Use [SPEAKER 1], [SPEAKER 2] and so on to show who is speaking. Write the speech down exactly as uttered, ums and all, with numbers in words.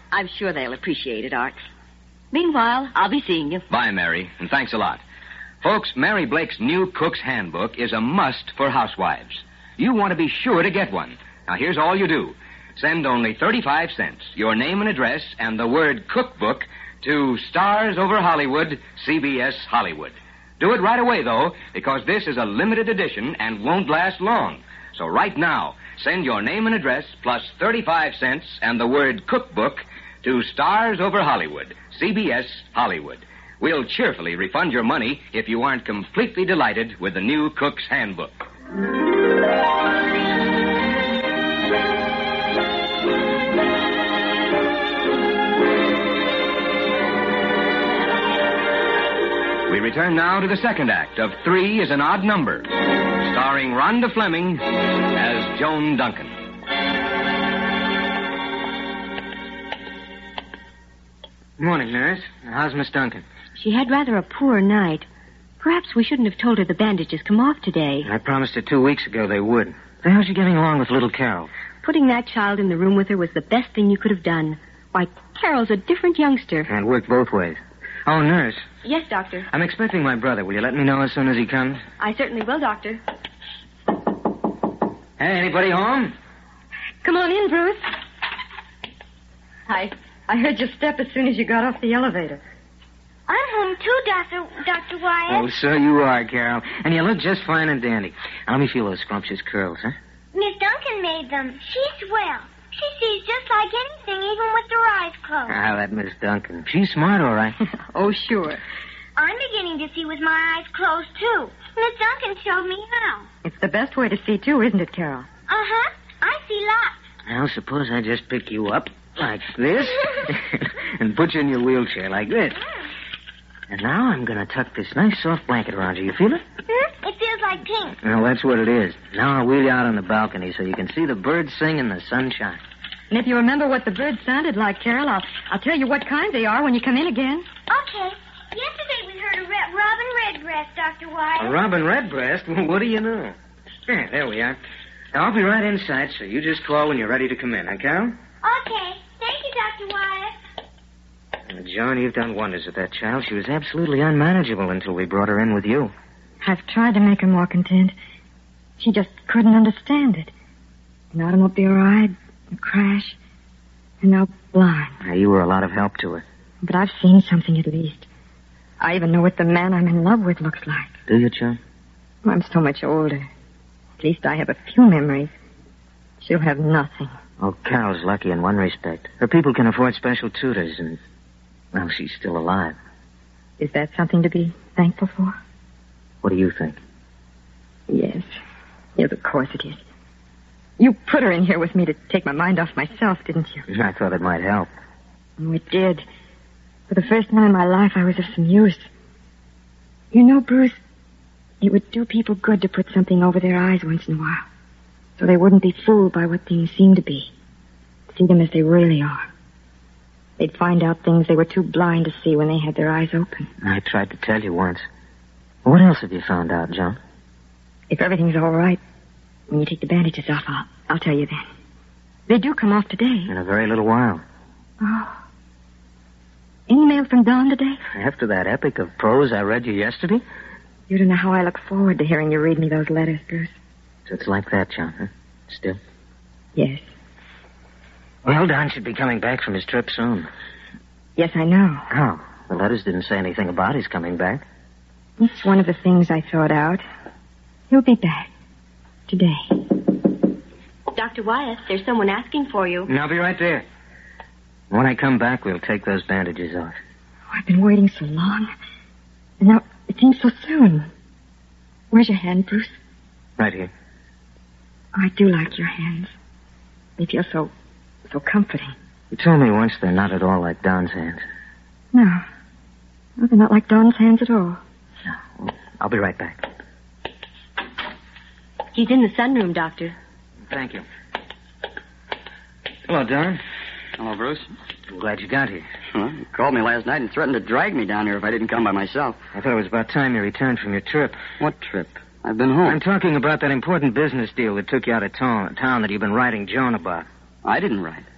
[SPEAKER 1] I'm sure they'll appreciate it, Art. Meanwhile, I'll be seeing you.
[SPEAKER 2] Bye, Mary, and thanks a lot. Folks, Mary Blake's new Cook's Handbook is a must for housewives. You want to be sure to get one. Now, here's all you do. Send only thirty-five cents, your name and address, and the word cookbook to Stars Over Hollywood, C B S Hollywood. Do it right away, though, because this is a limited edition and won't last long. So right now, send your name and address plus thirty-five cents and the word cookbook to Stars Over Hollywood, C B S Hollywood. We'll cheerfully refund your money if you aren't completely delighted with the new Cook's Handbook. We return now to the second act of Three is an Odd Number, starring Rhonda Fleming as Joan Duncan.
[SPEAKER 3] Morning, nurse. How's Miss Duncan?
[SPEAKER 4] She had rather a poor night. Perhaps we shouldn't have told her the bandages come off today.
[SPEAKER 3] I promised her two weeks ago they would. So how's she getting along with little Carol?
[SPEAKER 4] Putting that child in the room with her was the best thing you could have done. Why, Carol's a different youngster.
[SPEAKER 3] And it worked both ways. Oh, nurse.
[SPEAKER 4] Yes, Doctor.
[SPEAKER 3] I'm expecting my brother. Will you let me know as soon as he comes?
[SPEAKER 4] I certainly will, Doctor.
[SPEAKER 3] Hey, anybody home?
[SPEAKER 4] Come on in, Bruce.
[SPEAKER 5] I I heard your step as soon as you got off the elevator.
[SPEAKER 6] I'm home too, Doctor Doctor Wyatt.
[SPEAKER 3] Oh, so you are, Carol. And you look just fine and dandy. Now, let me feel those scrumptious curls, huh?
[SPEAKER 6] Miss Duncan made them. She's well. She sees just like anything, even with her eyes closed.
[SPEAKER 3] Ah, that Miss Duncan. She's smart, all right.
[SPEAKER 5] Oh, sure.
[SPEAKER 6] I'm beginning to see with my eyes closed, too. Miss Duncan showed me how.
[SPEAKER 5] It's the best way to see, too, isn't it, Carol?
[SPEAKER 6] Uh-huh. I see lots.
[SPEAKER 3] Now, suppose I just pick you up like this and put you in your wheelchair like this. And now I'm going to tuck this nice soft blanket around you. You feel it?
[SPEAKER 6] Hmm? It feels like pink.
[SPEAKER 3] Well, that's what it is. Now I'll wheel you out on the balcony so you can see the birds sing in the sunshine.
[SPEAKER 5] And if you remember what the birds sounded like, Carol, I'll, I'll tell you what kind they are when you come in again.
[SPEAKER 6] Okay. Yesterday we heard a re- robin redbreast, Doctor Wyatt.
[SPEAKER 3] A robin redbreast? Well, what do you know? Yeah, there we are. Now, I'll be right inside, so you just call when you're ready to come in, huh, Carol?
[SPEAKER 6] Okay. Thank you, Doctor Wyatt.
[SPEAKER 3] Uh, John, you've done wonders with that child. She was absolutely unmanageable until we brought her in with you.
[SPEAKER 5] I've tried to make her more content. She just couldn't understand it. An automobile ride, a crash, and now blind.
[SPEAKER 3] Now, you were a lot of help to her.
[SPEAKER 5] But I've seen something at least. I even know what the man I'm in love with looks like.
[SPEAKER 3] Do you, John?
[SPEAKER 5] I'm so much older. At least I have a few memories. She'll have nothing.
[SPEAKER 3] Oh, Carol's lucky in one respect. Her people can afford special tutors, and, well, she's still alive.
[SPEAKER 5] Is that something to be thankful for?
[SPEAKER 3] What do you think?
[SPEAKER 5] Yes. Yes, of course it is. You put her in here with me to take my mind off myself, didn't you?
[SPEAKER 3] I thought it might help.
[SPEAKER 5] Oh, it did. For the first time in my life, I was of some use. You know, Bruce, it would do people good to put something over their eyes once in a while, so they wouldn't be fooled by what things seem to be. See them as they really are. They'd find out things they were too blind to see when they had their eyes open.
[SPEAKER 3] I tried to tell you once. What else have you found out, John?
[SPEAKER 5] If everything's all right, when you take the bandages off, I'll, I'll tell you then. They do come off today.
[SPEAKER 3] In a very little while.
[SPEAKER 5] Oh. Any mail from Dawn today?
[SPEAKER 3] After that epic of prose I read you yesterday?
[SPEAKER 5] You don't know how I look forward to hearing you read me those letters, Bruce.
[SPEAKER 3] So it's like that, John, huh? Still?
[SPEAKER 5] Yes.
[SPEAKER 3] Well, Don should be coming back from his trip soon.
[SPEAKER 5] Yes, I know.
[SPEAKER 3] Oh, the letters didn't say anything about his coming back.
[SPEAKER 5] It's one of the things I thought out. He'll be back. Today.
[SPEAKER 4] Doctor Wyatt, there's someone asking for you.
[SPEAKER 3] And I'll be right there. When I come back, we'll take those bandages off.
[SPEAKER 5] Oh, I've been waiting so long. And now it seems so soon. Where's your hand, Bruce?
[SPEAKER 3] Right here.
[SPEAKER 5] Oh, I do like your hands. They feel so, so comforting.
[SPEAKER 3] You told me once they're not at all like Don's hands.
[SPEAKER 5] No. No, they're not like Don's hands at all.
[SPEAKER 3] No. I'll be right back.
[SPEAKER 4] He's in the sunroom, Doctor.
[SPEAKER 3] Thank you. Hello, Don.
[SPEAKER 7] Hello, Bruce.
[SPEAKER 3] I'm glad you got here.
[SPEAKER 7] Well, you called me last night and threatened to drag me down here if I didn't come by myself.
[SPEAKER 3] I thought it was about time you returned from your trip.
[SPEAKER 7] What trip? I've been home.
[SPEAKER 3] I'm talking about that important business deal that took you out of town, town that you've been writing Joan about.
[SPEAKER 7] I didn't write.